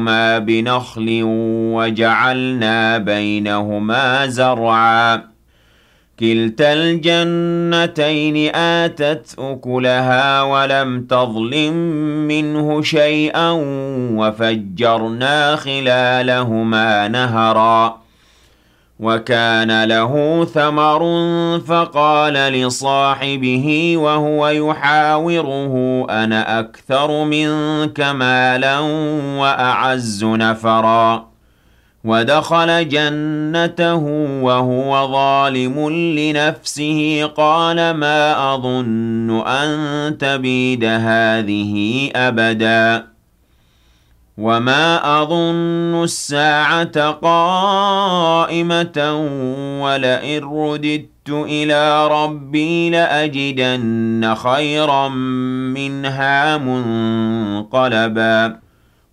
فأسقيناهما بنخل وجعلنا بينهما زرعا كلتا الجنتين آتت أكلها ولم تظلم منه شيئا وفجرنا خلالهما نهرا وكان له ثمر فقال لصاحبه وهو يحاوره أنا أكثر منك مالا وأعز نفرا ودخل جنته وهو ظالم لنفسه قال ما أظن أن تبيد هذه أبدا وما أظن الساعة قائمة ولئن رددت إلى ربي لأجدن خيرا منها منقلبا